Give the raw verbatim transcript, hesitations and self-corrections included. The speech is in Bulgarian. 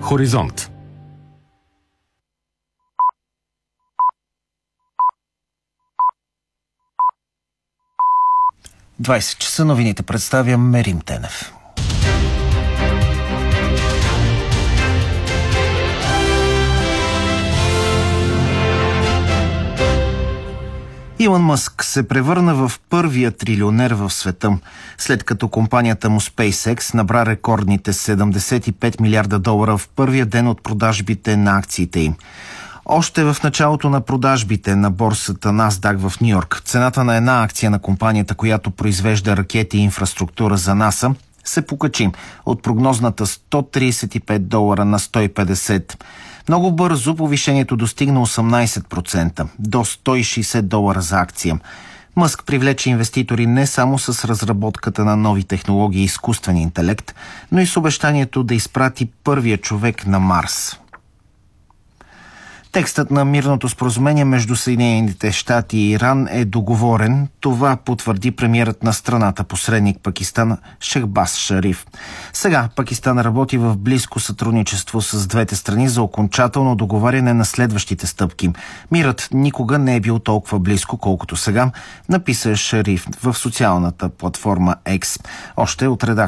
Хоризонт. двайсет часа новините представя Мерим Тенев. Илон Мъск се превърна в първия трилионер в света, след като компанията му SpaceX набра рекордните седемдесет и пет милиарда долара в първия ден от продажбите на акциите им. Още в началото на продажбите на борсата Насдак в Ню-Йорк, цената на една акция на компанията, която произвежда ракети и инфраструктура за НАСА, се покачи от прогнозната сто тридесет и пет долара на сто и петдесет. Много бързо повишението достигна осемнайсет процента, до сто и шейсет долара за акция. Мъск привлече инвеститори не само с разработката на нови технологии и изкуствен интелект, но и с обещанието да изпрати първия човек на Марс. Текстът на мирното споразумение между Съединените щати и Иран е договорен. Това потвърди премиерът на страната, посредник Пакистан Шехбаз Шариф. Сега Пакистан работи в близко сътрудничество с двете страни за окончателно договаряне на следващите стъпки. Мирът никога не е бил толкова близко, колкото сега, написа Шариф в социалната платформа X. Още от редакцията